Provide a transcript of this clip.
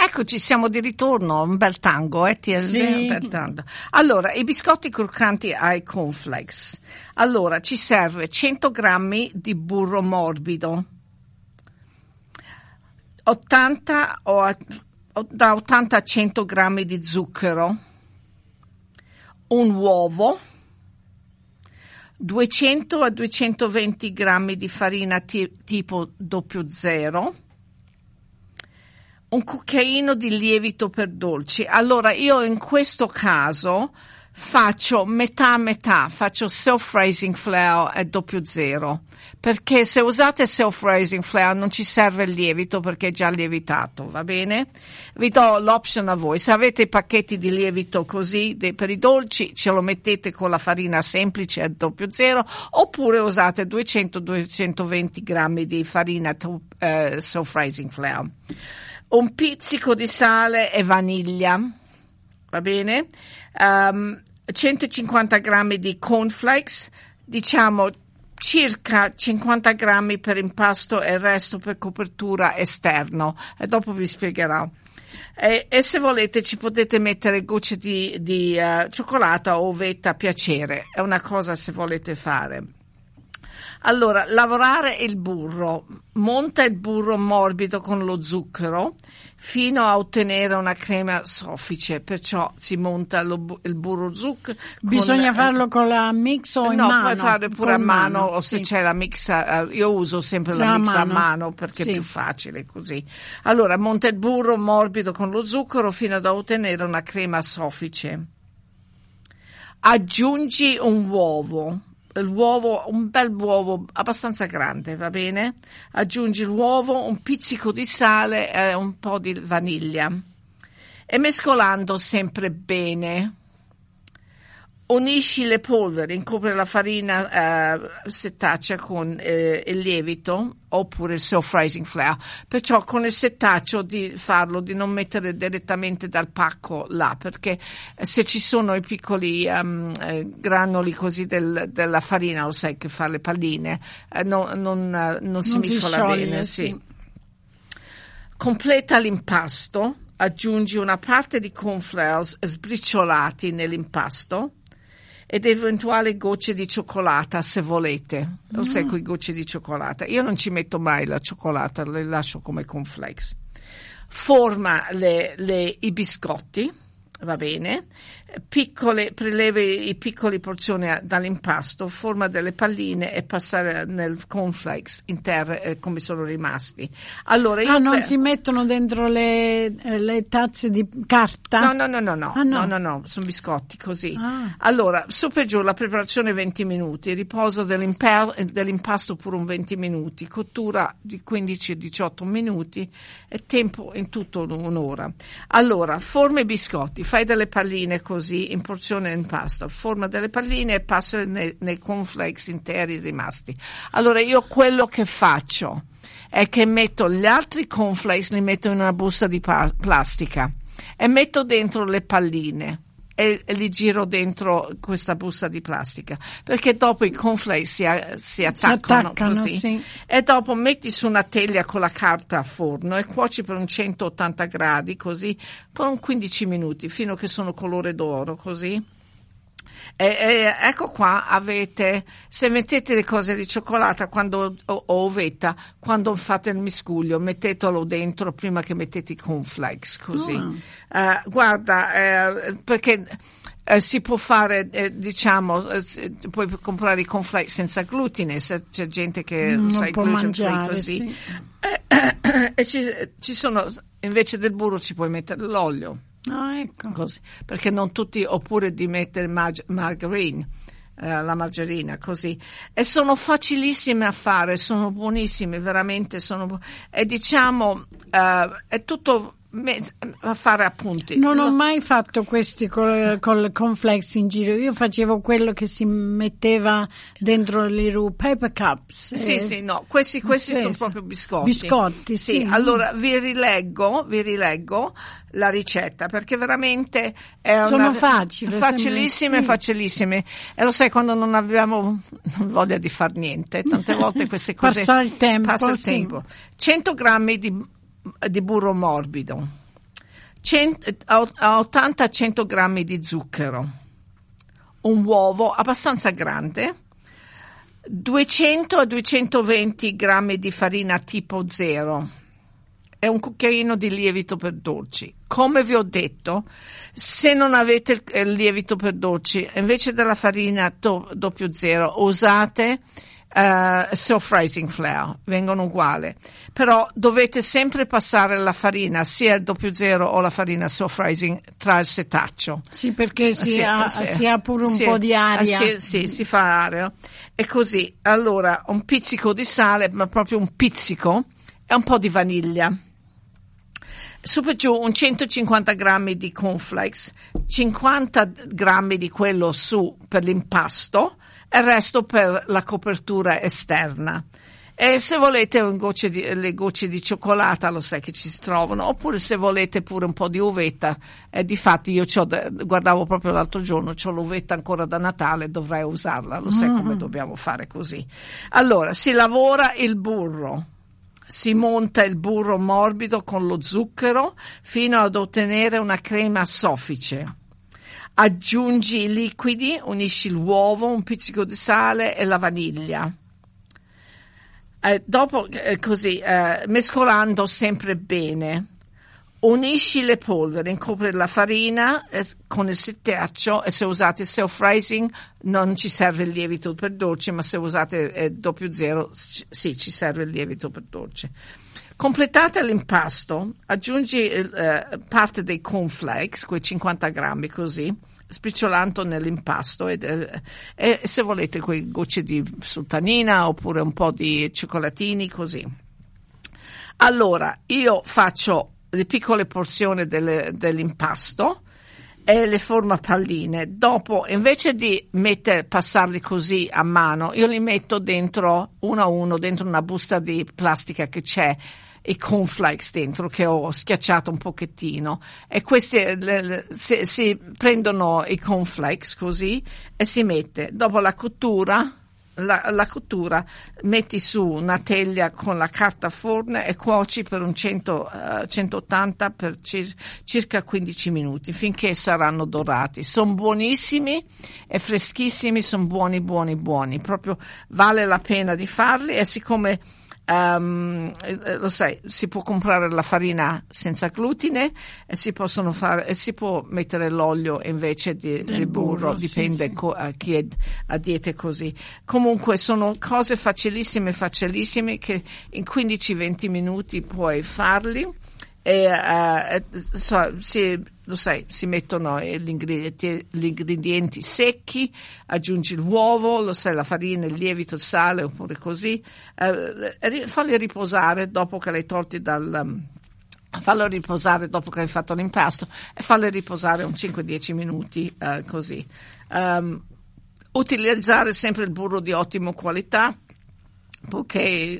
Eccoci, siamo di ritorno, un bel tango, Sì. Un bel tango. Allora, i biscotti croccanti ai cornflakes. Allora, ci serve 100 grammi di burro morbido, da 80 a 100 grammi di zucchero, un uovo, 200 a 220 grammi di farina tipo 00, un cucchiaino di lievito per dolci. Allora, io in questo caso faccio metà, faccio self-raising flour e 00, perché se usate self-raising flour non ci serve il lievito perché è già lievitato, va bene? Vi do l'option a voi. Se avete i pacchetti di lievito così per i dolci, ce lo mettete con la farina semplice a 00, oppure usate 200-220 grammi di farina self-raising flour. Un pizzico di sale e vaniglia, va bene? 150 grammi di cornflakes, diciamo circa 50 grammi per impasto e il resto per copertura esterno, e dopo vi spiegherò. E se volete ci potete mettere gocce di cioccolata o uvetta a piacere, è una cosa se volete fare. Allora, lavorare il burro. Monta il burro morbido con lo zucchero fino a ottenere una crema soffice, perciò si monta il burro zucchero. Bisogna farlo con la mix o in mano? No, puoi fare pure a mano o se c'è la mix, io uso sempre la mix a mano perché è più facile così. Allora, monta il burro morbido con lo zucchero fino ad ottenere una crema soffice. Aggiungi un uovo. Un bel uovo abbastanza grande, va bene? Aggiungi l'uovo, un pizzico di sale e un po' di vaniglia e mescolando sempre bene unisci le polveri, incopri la farina setaccia con il lievito oppure il self-raising flour, perciò con il setaccio di farlo, di non mettere direttamente dal pacco là, perché se ci sono i piccoli granuli così della farina, lo sai che fa le palline, non si mescola scioglie, bene. sì. Completa l'impasto, aggiungi una parte di cornflakes sbriciolati nell'impasto ed eventuali gocce di cioccolata se volete. Lo sai, quei gocce di cioccolata. Io non ci metto mai la cioccolata, le lascio come cornflakes. Forma i biscotti, va bene? Prelevi i piccoli porzioni dall'impasto, forma delle palline e passare nel cornflakes intere come sono rimasti. Allora non si mettono dentro le tazze di carta? No, sono biscotti così. Allora, su per giù la preparazione 20 minuti, riposo dell'impasto pure un 20 minuti, cottura di 15-18 minuti e tempo in tutto un'ora. Allora, forma i biscotti, fai delle palline così in porzione in pasta, forma delle palline e passa nei cornflakes interi rimasti. Allora io quello che faccio è che metto gli altri cornflakes, li metto in una busta di plastica e metto dentro le palline e li giro dentro questa busta di plastica, perché dopo i cornflakes si attaccano così. Sì. E dopo metti su una teglia con la carta a forno e cuoci per un 180 gradi così per un 15 minuti fino a che sono colore d'oro così. E ecco qua avete, se mettete le cose di cioccolata o uvetta, quando fate il miscuglio mettetelo dentro prima che mettete i cornflakes così. Guarda, perché si può fare, puoi comprare i cornflakes senza glutine, se c'è gente che non può gluten mangiare, free così. Sì. E ci sono, invece del burro ci puoi mettere l'olio. Ecco. Così, perché non tutti, oppure di mettere margarine, la margarina così, e sono facilissime a fare, sono buonissime veramente, e diciamo è tutto a fare appunti. Non ho mai fatto questi col cornflakes in giro. Io facevo quello che si metteva dentro le paper cups. Sì, no, questi sono proprio biscotti. Biscotti, sì. Allora vi rileggo la ricetta, perché veramente sono facilissime. E lo sai, quando non abbiamo voglia di far niente, tante volte queste cose passa il tempo. 100 grammi di burro morbido, 80-100 grammi di zucchero, un uovo abbastanza grande, 200-220 grammi di farina tipo 0 e un cucchiaino di lievito per dolci. Come vi ho detto, se non avete il lievito per dolci, invece della farina 00 usate self-rising flour, vengono uguali, però dovete sempre passare la farina sia il 00 o la farina self-rising tra il setaccio. Sì, perché si ha pure un po' di aria. Si fa aria. E così, allora, un pizzico di sale, ma proprio un pizzico, e un po' di vaniglia. Su per giù un 150 grammi di cornflakes, 50 grammi di quello su per l'impasto, e il resto per la copertura esterna. E se volete le gocce di cioccolata, lo sai che ci si trovano, oppure se volete pure un po' di uvetta. Difatti io guardavo proprio l'altro giorno, c'ho l'uvetta ancora da Natale, dovrei usarla, lo sai come dobbiamo fare così. Allora, si lavora il burro. Si monta il burro morbido con lo zucchero fino ad ottenere una crema soffice. Aggiungi i liquidi, unisci l'uovo, un pizzico di sale e la vaniglia. Dopo così, mescolando sempre bene, unisci le polveri, incopri la farina con il setaccio, e se usate self-rising non ci serve il lievito per dolce, ma se usate 00 sì, ci serve il lievito per dolce. Completate l'impasto, aggiungi parte dei cornflakes, quei 50 grammi così, spicciolando nell'impasto, e se volete quei gocce di sultanina oppure un po' di cioccolatini così. Allora, io faccio le piccole porzioni dell'impasto e le formo a palline. Dopo, invece di passarli così a mano, io li metto dentro, uno a uno, dentro una busta di plastica che c'è, i cornflakes dentro, che ho schiacciato un pochettino, e questi si prendono i cornflakes così e si mette. Dopo la cottura, la cottura, metti su una teglia con la carta forno e cuoci per un 180 per circa 15 minuti finché saranno dorati. Sono buonissimi e freschissimi, sono buoni, proprio vale la pena di farli. E siccome lo sai, si può comprare la farina senza glutine e si può mettere l'olio invece del burro, dipende sì. A chi è a diete così. Comunque sono cose facilissime che in 15-20 minuti puoi farli, e lo sai, si mettono gli ingredienti secchi, aggiungi l'uovo, lo sai, la farina, il lievito, il sale, oppure così, falli riposare dopo che l'hai tolti fallo riposare dopo che hai fatto l'impasto, e falli riposare un 5-10 minuti così. Utilizzare sempre il burro di ottima qualità, poiché